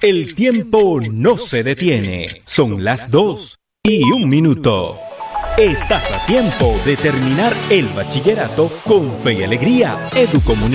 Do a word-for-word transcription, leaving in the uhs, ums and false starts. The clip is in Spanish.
El tiempo no se detiene. Son las dos y un minuto. Estás a tiempo de terminar el bachillerato con fe y alegría. Educomunicación.